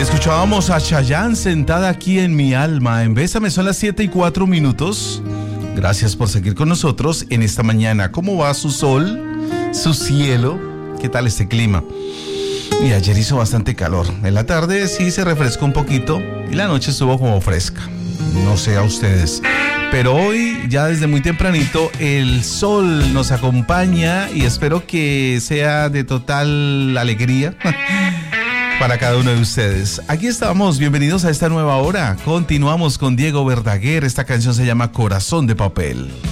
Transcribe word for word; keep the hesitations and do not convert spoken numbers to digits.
Escuchábamos a Chayanne, Sentada aquí en mi alma. En Bésame, son las siete y cuatro minutos. Gracias por seguir con nosotros en esta mañana. ¿Cómo va su sol, su cielo? ¿Qué tal este clima? Y ayer hizo bastante calor. En la tarde sí se refrescó un poquito y la noche estuvo como fresca. No sé a ustedes. Pero hoy, ya desde muy tempranito, el sol nos acompaña y espero que sea de total alegría para cada uno de ustedes. Aquí estamos, bienvenidos a esta nueva hora. Continuamos con Diego Verdaguer. Esta canción se llama Corazón de Papel.